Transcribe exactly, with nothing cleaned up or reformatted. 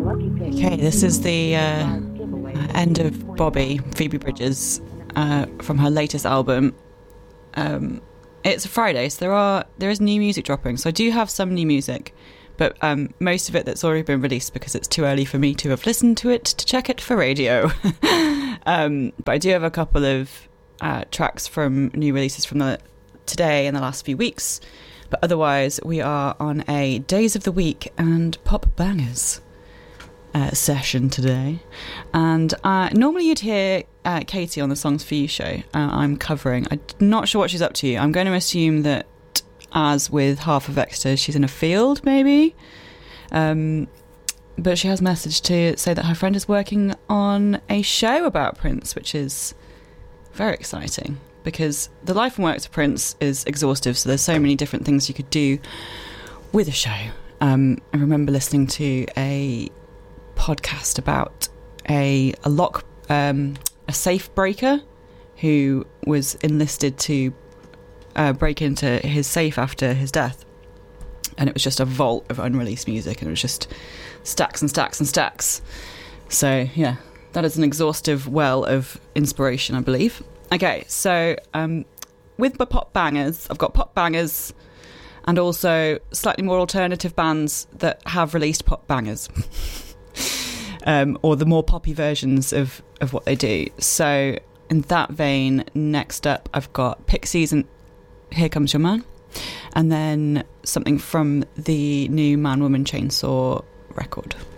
Okay, this is the uh, end of Bobby, Phoebe Bridgers, uh, from her latest album. Um, it's a Friday, so there are there is new music dropping. So I do have some new music, but um, most of it that's already been released because it's too early for me to have listened to it to check it for radio. um, but I do have a couple of uh, tracks from new releases from the today and the last few weeks. But otherwise, we are on a Days of the Week and Pop Bangers uh, session today. And uh, normally you'd hear uh, Katie on the Songs For You show. Uh, I'm covering. I'm not sure what she's up to. I'm going to assume that, as with half of Exeter, she's in a field, maybe. Um, but she has messaged to say that her friend is working on a show about Prince, which is very exciting, because the life and works of Prince is exhaustive, so there's so many different things you could do with a show. Um, I remember listening to a podcast about a, a lock, um, a safe breaker who was enlisted to uh, break into his safe after his death. And it was just a vault of unreleased music, and it was just stacks and stacks and stacks. So, yeah, that is an exhaustive well of inspiration, I believe. Okay, so um, with my pop bangers, I've got pop bangers and also slightly more alternative bands that have released pop bangers, um, or the more poppy versions of, of what they do. So in that vein, next up, I've got Pixies and Here Comes Your Man, and then something from the new Man Woman Chainsaw record.